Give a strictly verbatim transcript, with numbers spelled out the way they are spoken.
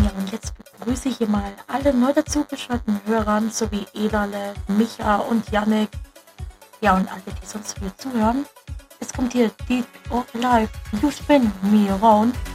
Ja, und jetzt begrüße ich hier mal alle neu dazugeschalteten Hörern sowie Edale, Micha und Yannick. Ja, und alle, die sonst hier zuhören. Es kommt hier Deep or Alive, You Spin Me Around.